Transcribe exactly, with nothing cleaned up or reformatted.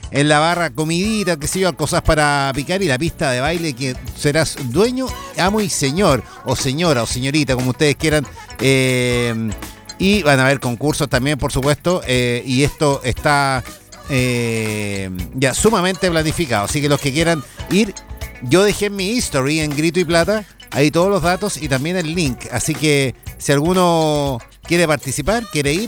en la barra comidita, qué sé yo, cosas para picar y la pista de baile que serás dueño, amo y señor, o señora o señorita, como ustedes quieran. Eh, y van a haber concursos también, por supuesto, eh, y esto está eh, ya sumamente planificado. Así que los que quieran ir, yo dejé en mi history en Grito y Plata ahí todos los datos y también el link. Así que si alguno quiere participar, quiere ir,